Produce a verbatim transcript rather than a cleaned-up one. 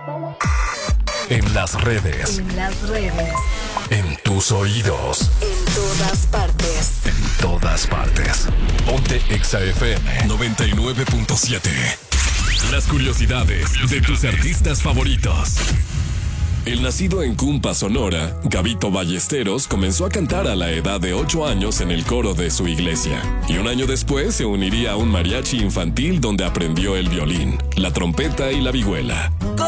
En las redes. En las redes. En tus oídos. En todas partes. En todas partes. Ponte Exa F M noventa y nueve punto siete. Las curiosidades de tus artistas favoritos. El nacido en Cumpa, Sonora, Gabito Ballesteros comenzó a cantar a la edad de ocho años en el coro de su iglesia. Y un año después se uniría a un mariachi infantil donde aprendió el violín, la trompeta y la vihuela.